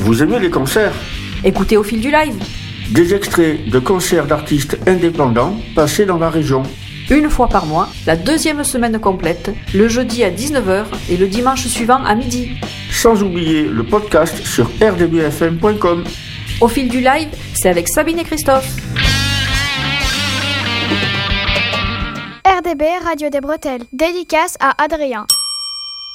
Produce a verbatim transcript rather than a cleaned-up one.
Vous aimez les concerts ? Écoutez Au fil du live. Des extraits de concerts d'artistes indépendants passés dans la région. Une fois par mois, la deuxième semaine complète, le jeudi à dix-neuf heures et le dimanche suivant à midi. Sans oublier le podcast sur r d b f m point com. Au fil du live, c'est avec Sabine et Christophe. R D B, Radio des Bretelles. Dédicace à Adrien.